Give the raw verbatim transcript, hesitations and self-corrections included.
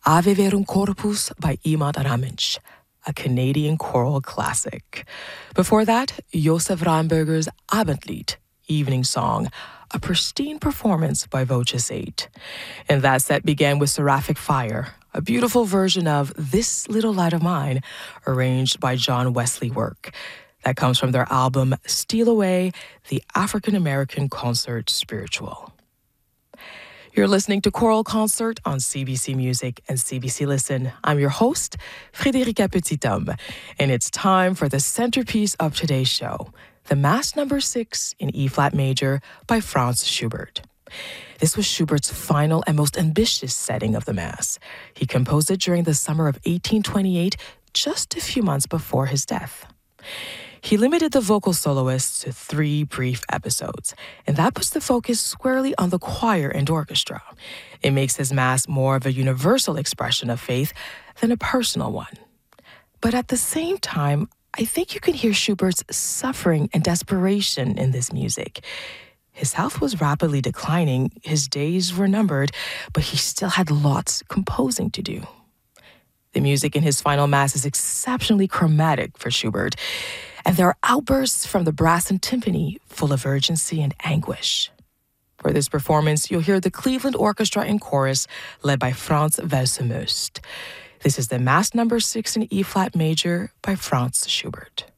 Ave Verum Corpus by Imad Ramic, a Canadian choral classic. Before that, Josef Rheinberger's Abendlied, Evening Song, a pristine performance by Voces eight. And that set began with Seraphic Fire, a beautiful version of This Little Light of Mine, arranged by John Wesley Work. That comes from their album Steal Away, the African-American Concert Spiritual. You're listening to Choral Concert on C B C Music and C B C Listen. I'm your host, Frédérica Petithomme, and it's time for the centerpiece of today's show, the Mass Number six in E-flat major by Franz Schubert. This was Schubert's final and most ambitious setting of the Mass. He composed it during the summer of eighteen twenty-eight, just a few months before his death. He limited the vocal soloists to three brief episodes, and that puts the focus squarely on the choir and orchestra. It makes his Mass more of a universal expression of faith than a personal one. But at the same time, I think you can hear Schubert's suffering and desperation in this music. His health was rapidly declining, his days were numbered, but he still had lots composing to do. The music in his final Mass is exceptionally chromatic for Schubert, and there are outbursts from the brass and timpani full of urgency and anguish. For this performance, you'll hear the Cleveland Orchestra in chorus, led by Franz Welser-Möst. This is the Mass Number six in E-flat major by Franz Schubert.